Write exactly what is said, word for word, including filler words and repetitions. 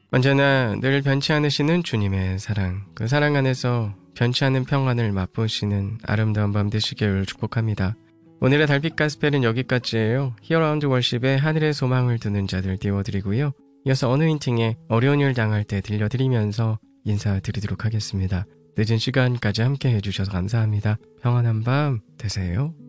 언제나 늘 변치 않으시는 주님의 사랑, 그 사랑 안에서 변치 않은 평안을 맛보시는 아름다운 밤 되시길 축복합니다. 오늘의 달빛 가스펠은 여기까지예요. 히어라운드 월십의 하늘의 소망을 두는 자들 띄워드리고요. 이어서 어느윈팅의 어려운 일 당할 때 들려드리면서 인사드리도록 하겠습니다. 늦은 시간까지 함께 해주셔서 감사합니다. 평안한 밤 되세요.